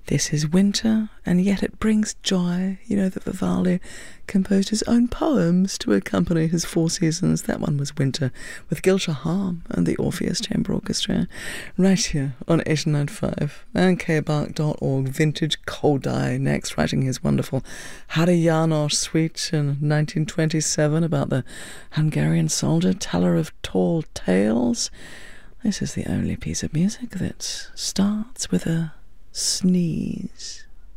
This is winter, and yet it brings joy. You know that Vivaldi composed his own poems to accompany his four seasons. That one was Winter, with Gil Shaham and the Orpheus Chamber Orchestra, right here on 89.5 and kbark.org. Vintage Kodály next, writing his wonderful Háry János suite in 1927 about the Hungarian soldier, teller of tall tales. This is the only piece of music that starts with a sneeze.